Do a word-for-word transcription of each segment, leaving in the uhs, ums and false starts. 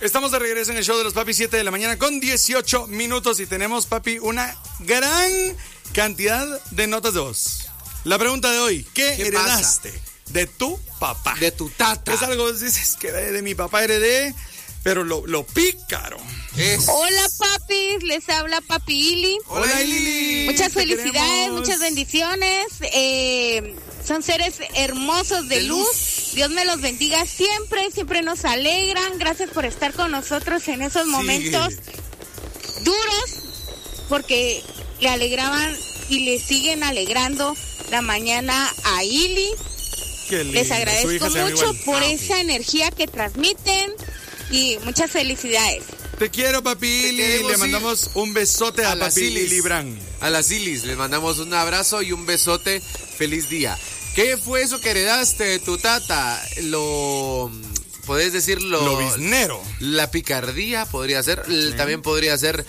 Estamos de regreso en el show de los papis, siete de la mañana con dieciocho minutos y tenemos, papi, una gran cantidad de notas de voz. La pregunta de hoy, ¿qué, ¿Qué heredaste pasa? de tu papá? De tu tata. Es algo, dices que de, de mi papá heredé, pero lo, lo pícaro. Es... Hola, papis, les habla Papi Ili. Hola, Lili. Muchas felicidades, queremos. muchas bendiciones. Eh, son seres hermosos de, de luz. luz. Dios me los bendiga siempre, siempre nos alegran. Gracias por estar con nosotros en esos momentos Sigue. duros, porque le alegraban y le siguen alegrando la mañana a Ili. Les agradezco mucho por ah, esa okay. energía que transmiten y muchas felicidades. Te quiero, papi Ili. Le sí. mandamos un besote a, a papi Ili Brand. A las Ilis les mandamos un abrazo y un besote. Feliz día. ¿Qué fue eso que heredaste de tu tata? Lo... ¿Podés decirlo? Lo biznero. La picardía podría ser. Sí. También podría ser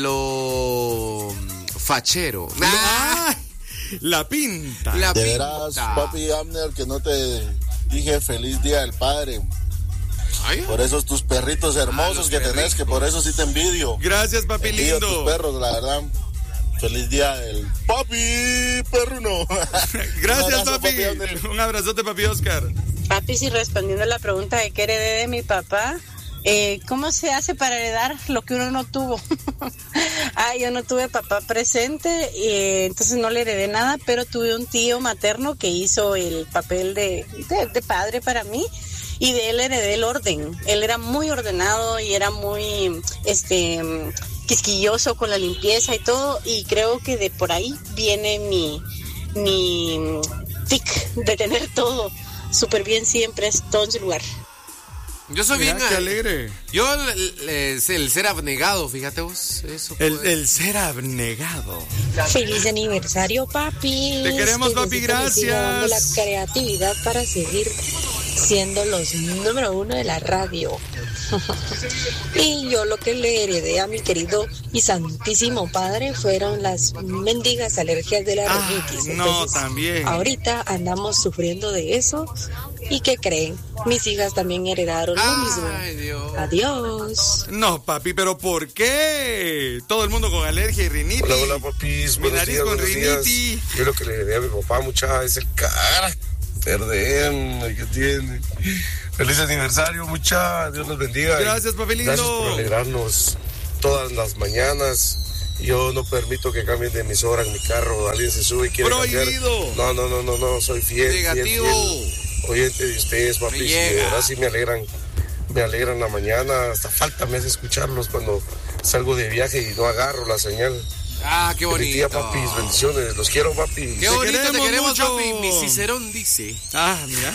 lo... fachero. Ah, la pinta. La de pinta. Veras, papi Abner, que no te dije feliz día del padre. Ay. Por esos tus perritos hermosos ah, que perritos. tenés, que por eso sí te envidio. Gracias, papi envidio lindo. A tus perros, la verdad. Feliz día del papi perruno. Gracias, abrazo, papi. papi Un abrazote, papi Oscar. Papi, si respondiendo a la pregunta de qué heredé de mi papá, eh, ¿cómo se hace para heredar lo que uno no tuvo? ah, yo no tuve papá presente, y entonces no le heredé nada, pero tuve un tío materno que hizo el papel de, de, de padre para mí. Y de él heredé el orden. Él era muy ordenado y era muy este quisquilloso con la limpieza y todo. Y creo que de por ahí viene mi, mi tic de tener todo súper bien siempre, todo en su lugar. Yo soy Mira, bien... qué alegre. Yo, el, el, el ser abnegado, fíjate vos. Eso el, el ser abnegado. Feliz aniversario, papi. Te queremos, papi, gracias. Dando la creatividad para seguir siendo los número uno de la radio. Y yo lo que le heredé a mi querido y santísimo padre fueron las mendigas alergias de la ah, rinitis. No, también. Ahorita andamos sufriendo de eso. ¿Y qué creen? Mis hijas también heredaron Ay, lo mismo. Dios. Adiós. No, papi, ¿pero por qué? Todo el mundo con alergia y rinitis. Hola, hola, papis. Mi nariz días, con rinitis. Yo lo que le heredé a mi papá, mucha, es el carácter de él que tiene. Feliz aniversario, mucha. Dios los bendiga. Gracias, papi lindo. Gracias por alegrarnos todas las mañanas. Yo no permito que cambien de emisora en mi carro. Alguien se sube y quiere Prohibido. cambiar. No, no, no, no, no. Soy fiel. Negativo. Fiel, fiel oyente de ustedes, papi. De verdad sí me alegran. Me alegran la mañana. Hasta falta me hace escucharlos cuando salgo de viaje y no agarro la señal. Ah, qué bonito. Feliz día, papis. Bendiciones. Los quiero, papi. Qué bonito, te queremos, te queremos mucho. papi. Mi Cicerón dice. Ah, mira.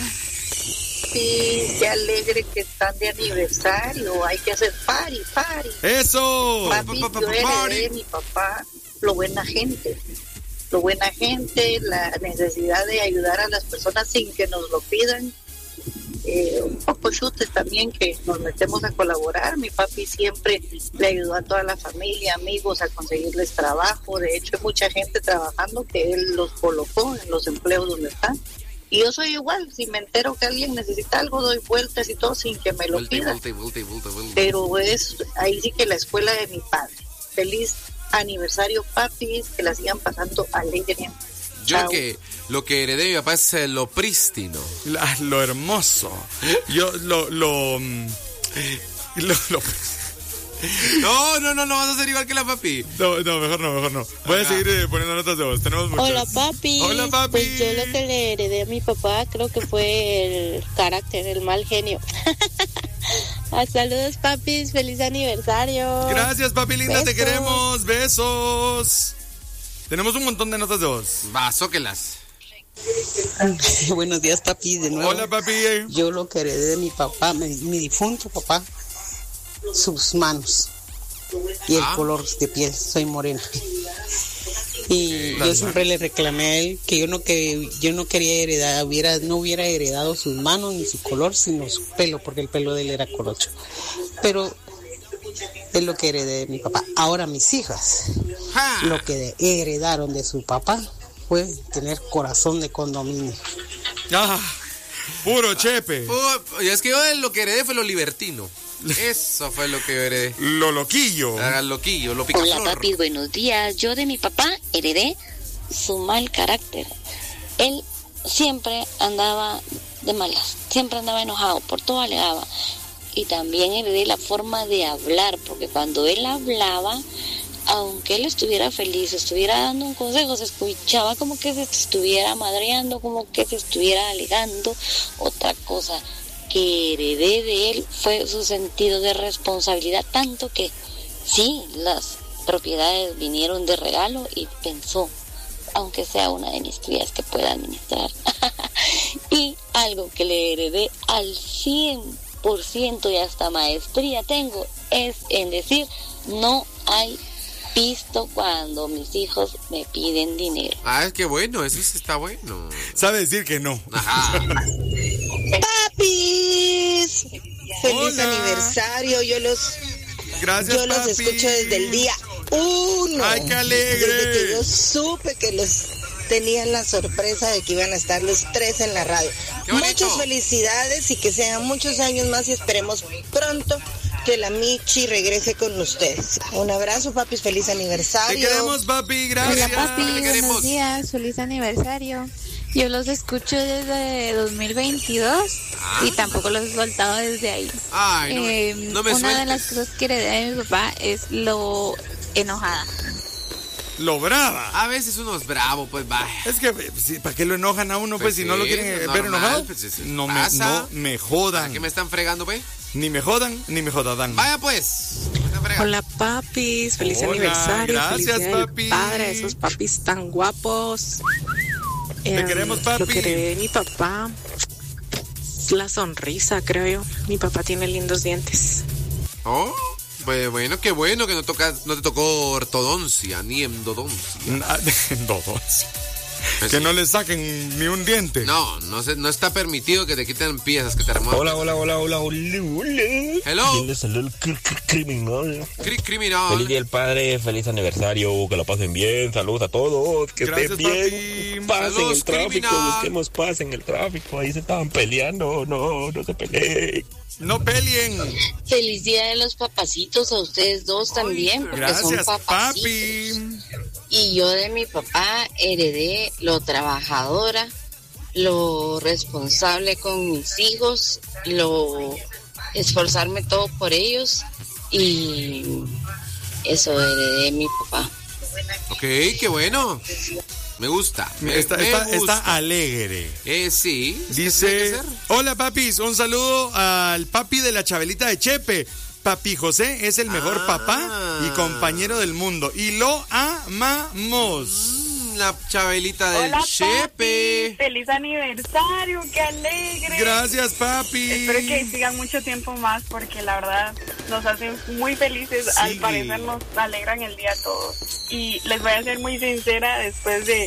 Sí, qué alegre que están de aniversario. Hay que hacer party, party. ¡Eso! Papi, yo heredé de mi papá lo buena gente. Lo buena gente, la necesidad de ayudar a las personas sin que nos lo pidan. Eh, un poco chutes también que nos metemos a colaborar. Mi papi siempre le ayudó a toda la familia, amigos a conseguirles trabajo. De hecho, hay mucha gente trabajando que él los colocó en los empleos donde están. Y yo soy igual, si me entero que alguien necesita algo, doy vueltas y todo sin que me lo vuelta, pida. Vuelta, vuelta, vuelta, vuelta. Pero es ahí sí que la escuela de mi padre. Feliz aniversario, papis, que la sigan pasando alegre. Yo lo que, lo que heredé de mi papá es eh, lo prístino. La, lo hermoso. Yo lo... lo, lo, lo No, no, no, no vas a ser igual que la papi. No, no, mejor no, mejor no. Voy Ajá. a seguir eh, poniendo notas de voz. Tenemos muchas. Hola, papi. Hola, papi. Pues yo lo que le heredé a mi papá creo que fue el carácter, el mal genio. Saludos, papis. Feliz aniversario. Gracias, papi linda. Besos. Te queremos. Besos. Tenemos un montón de notas de voz. Va, zóquelas. Buenos días, papi, de nuevo. Hola, papi. Yo lo que heredé de mi papá, mi, mi difunto papá, sus manos y el ah. color de piel. Soy morena. Y yo siempre le reclamé a él que yo no que yo no quería heredar, hubiera, no hubiera heredado sus manos ni su color, sino su pelo, porque el pelo de él era colocho. Pero es lo que heredé de mi papá. Ahora mis hijas, ah. lo que heredaron de su papá fue tener corazón de condominio. Ah, puro chepe. Uh, es que yo lo que heredé fue lo libertino. Eso fue lo que yo heredé. Lo loquillo. Ah, loquillo, lo picaflor. Hola, papi, buenos días. Yo de mi papá heredé su mal carácter. Él siempre andaba de malas, siempre andaba enojado, por todo alegaba. Y también heredé la forma de hablar, porque cuando él hablaba, aunque él estuviera feliz, estuviera dando un consejo, se escuchaba como que se estuviera madreando, como que se estuviera alegando. Otra cosa que heredé de él fue su sentido de responsabilidad, tanto que sí, las propiedades vinieron de regalo y pensó, aunque sea una de mis crías que pueda administrar. Y algo que le heredé al cien por ciento y hasta maestría tengo es en decir, no hay pisto cuando mis hijos me piden dinero. Ah, es que bueno, eso sí está bueno. Sabe decir que no. Ajá. ¡Papis! ¡Feliz Hola. aniversario! Yo los, Gracias, yo los papi. escucho desde el día uno. ¡Ay, qué alegre! Desde que yo supe que los tenían la sorpresa de que iban a estar los tres en la radio. Muchas felicidades y que sean muchos años más y esperemos pronto que la Michi regrese con ustedes. Un abrazo, papis, feliz aniversario. Te queremos, papi, gracias. Hola, papi, Te queremos. buenos días, feliz aniversario. Yo los escucho desde dos mil veintidós y tampoco los he soltado desde ahí. Ay, no me- Eh, no me una sueltes. de las cosas que heredé de mi papá es lo enojada. Lo brava. A veces uno es bravo, pues vaya. Es que, sí, ¿para qué lo enojan a uno? Pues, Pues si no lo sí, quieren es ver normal, enojado, pues, sí, no, me, pasa. no me jodan. ¿Para qué me están fregando, pues? Ni me jodan, ni me jodan. Vaya, pues. Me están fregando. Hola, papis, feliz Hola, aniversario. gracias, feliz día del papi. padre, esos papis tan guapos. Te queremos, papi. Lo que heredé de mi papá es la sonrisa, creo yo. Mi papá tiene lindos dientes. Oh, pues bueno, qué bueno que no, toca, no te tocó ortodoncia ni endodoncia. Endodoncia. Pues Que sí. no le saquen ni un diente. No, no, se, no está permitido que te quiten piezas, que te remuevan. Hola, hola, hola, hola, hola, hola. Hello. ¿Quién les salió el cr- cr- criminal? Cri- criminal. Feliz día del padre, feliz aniversario, que lo pasen bien, saludos a todos, que Gracias, estén bien, papi. paz en Saludos, el tráfico, criminal. busquemos paz en el tráfico, ahí se estaban peleando, no, no se peleen. No peleen. Feliz día de los papacitos a ustedes dos también, porque son Gracias, papacitos. papi. Y yo de mi papá heredé lo trabajadora, lo responsable con mis hijos, lo esforzarme todo por ellos y eso heredé de mi papá. Ok, qué bueno. Me gusta. Me, Está, me está, gusta. está alegre. Eh, sí. Dice, hola papis, un saludo al papi de la Chabelita de Chepe. Papi José es el mejor Ah. papá y compañero del mundo y lo amamos. Mm, la Chabelita del Hola, Chepe. papi. Feliz aniversario, qué alegre. Gracias, papi. Espero que sigan mucho tiempo más porque la verdad nos hacen muy felices. Sí. Al parecer nos alegran el día a todos. Y les voy a ser muy sincera, después de,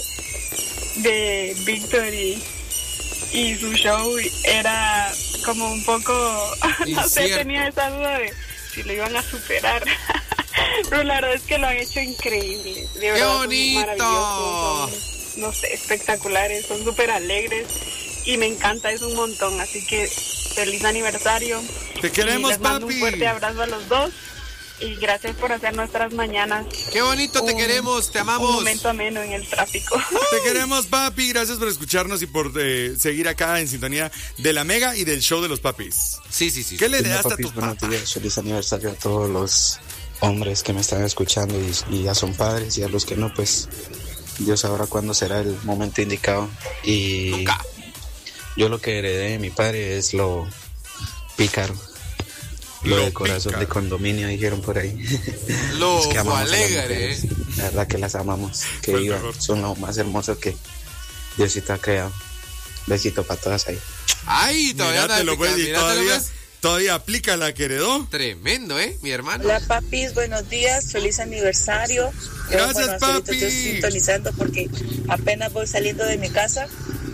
de Víctor y, y su show era como un poco, no sé, Incierto. tenía esa duda de si lo iban a superar. Pero la verdad es que lo han hecho increíble. De verdad, son bonito! maravillosos, son, no sé, espectaculares, son súper alegres y me encanta, es un montón. Así que feliz aniversario. Te queremos, Y les mando papi. un fuerte abrazo a los dos y gracias por hacer nuestras mañanas. Qué bonito, te un- queremos, te Un amamos. momento ameno en el tráfico. Te queremos, papi. Gracias por escucharnos y por eh, seguir acá en sintonía de la Mega y del show de los papis. Sí, sí, sí. ¿Qué le Hola, heredaste a papis, tu buenos papá? días, feliz aniversario a todos los hombres que me están escuchando y, y ya son padres, y a los que no, pues Dios sabrá cuándo será el momento indicado. Y Nunca. yo lo que heredé de mi padre es lo pícaro, lo, Lo de corazón pícaro. de condominio, dijeron por ahí. Lo Es que amamos a las alegre. mujeres, la verdad que las amamos, que Fue el vivan, mejor. son lo más hermoso que Diosito ha creado. Besito para todas ahí. Ay, todavía anda Míratelo, pues, picando, y míratelo, todavía, pues. todavía aplica la que heredó. Tremendo, ¿eh? Mi hermano. Hola papis, buenos días, feliz aniversario. Yo, Gracias, bueno, hasta ahorita papi. estoy sintonizando porque apenas voy saliendo de mi casa,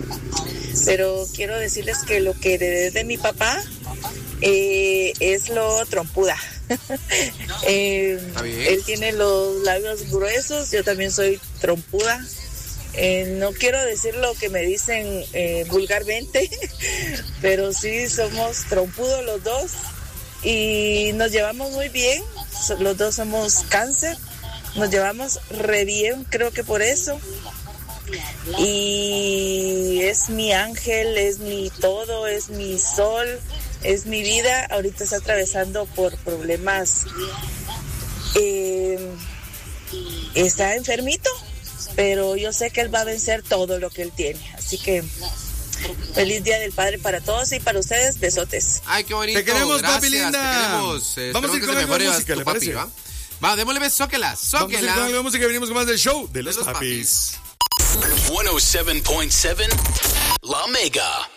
pero quiero decirles que lo que heredé de mi papá eh, es lo trompuda. Eh, Está bien. él tiene los labios gruesos, yo también soy trompuda. Eh, no quiero decir lo que me dicen eh, vulgarmente, pero sí somos trompudos los dos. y nos llevamos muy bien. Los dos somos cáncer, nos llevamos re bien, creo que por eso. Y es mi ángel, es mi todo, es mi sol, es mi vida. Ahorita está atravesando por problemas, eh, está enfermito, pero yo sé que él va a vencer todo lo que él tiene. Así que feliz Día del Padre para todos y para ustedes, besotes. Ay, qué bonito. Te queremos, gracias, papi linda. Te queremos. Eh, Vamos a ir con algo de música, ¿le parece? ¿va? Va, démosle beso, zóquela, zóquela. Vamos a ir con algo de música y venimos con más del show de los, de los papis. papis. ciento siete punto siete La Mega.